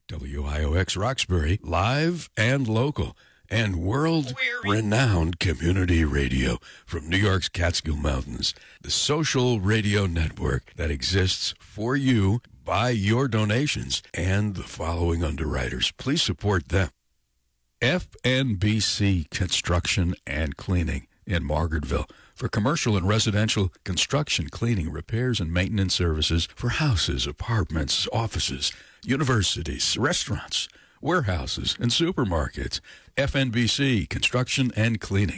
WIOX Roxbury, live and local, and world-renowned community radio from New York's Catskill Mountains, the social radio network that exists for you by your donations and the following underwriters. Please support them. FNBC Construction and Cleaning in Margaretville for commercial and residential construction, cleaning, repairs, and maintenance services for houses, apartments, offices, universities, restaurants, warehouses, and supermarkets. FNBC Construction and Cleaning,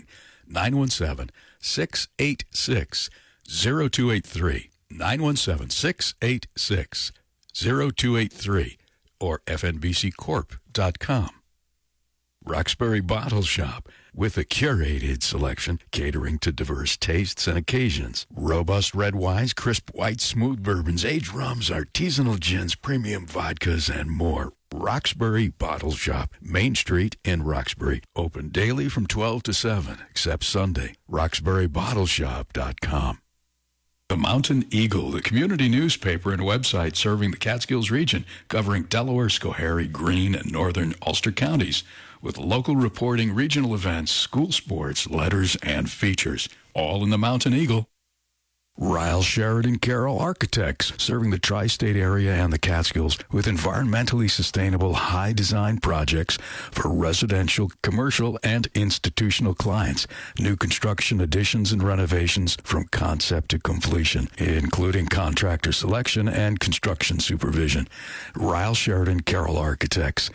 917-686-0283, 917-686-0283, or fnbccorp.com. Roxbury Bottle Shop, with a curated selection catering to diverse tastes and occasions. Robust red wines, crisp white, smooth bourbons, aged rums, artisanal gins, premium vodkas, and more. Roxbury Bottle Shop, Main Street in Roxbury. Open daily from 12 to 7, except Sunday. RoxburyBottleShop.com. The Mountain Eagle, the community newspaper and website serving the Catskills region, covering Delaware, Schoharie, Greene, and northern Ulster counties, with local reporting, regional events, school sports, letters, and features, all in the Mountain Eagle. Ryle Sheridan Carroll Architects, serving the tri-state area and the Catskills with environmentally sustainable, high-design projects for residential, commercial, and institutional clients. New construction additions and renovations from concept to completion, including contractor selection and construction supervision. Ryle Sheridan Carroll Architects,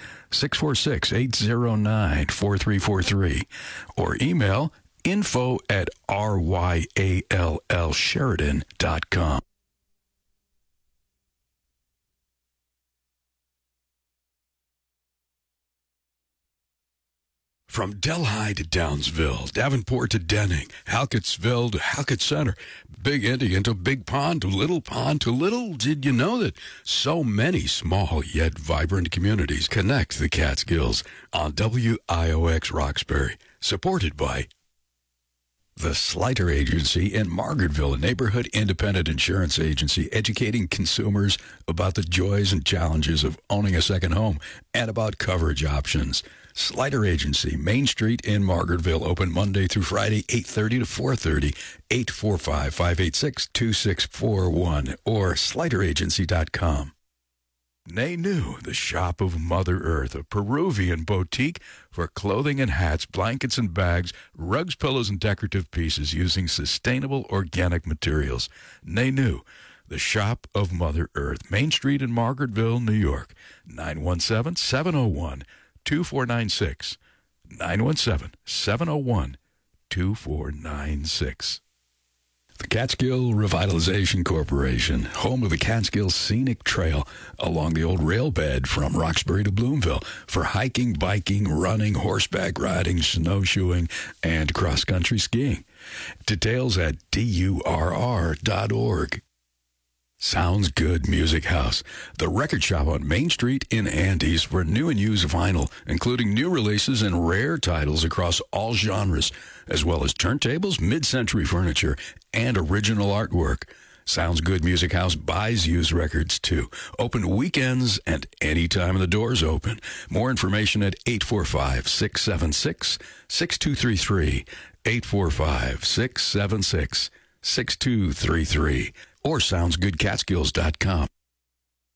646-809-4343, or email info@ryallsheridan.com. From Delhi to Downsville, Davenport to Denning, Halkettsville to Halkett Center, Big Indian to Big Pond to Little, did you know that so many small yet vibrant communities connect the Catskills on WIOX Roxbury, supported by the Slider Agency in Margaretville, a neighborhood independent insurance agency educating consumers about the joys and challenges of owning a second home and about coverage options. Slider Agency, Main Street in Margaretville, open Monday through Friday, 8:30 to 4:30, 845-586-2641, or slideragency.com. Nanu, the shop of Mother Earth, a Peruvian boutique for clothing and hats, blankets and bags, rugs, pillows, and decorative pieces using sustainable organic materials. Nanu, the shop of Mother Earth, Main Street in Margaretville, New York, 917-701-2496, 917-701-2496. The Catskill Revitalization Corporation, home of the Catskill Scenic Trail along the old rail bed from Roxbury to Bloomville for hiking, biking, running, horseback riding, snowshoeing, and cross-country skiing. Details at durr.org. Sounds Good Music House, the record shop on Main Street in Andes for new and used vinyl, including new releases and rare titles across all genres, as well as turntables, mid-century furniture, and original artwork. Sounds Good Music House buys used records, too. Open weekends and any time the door's open. More information at 845-676-6233, 845-676-6233, or soundsgoodcatskills.com.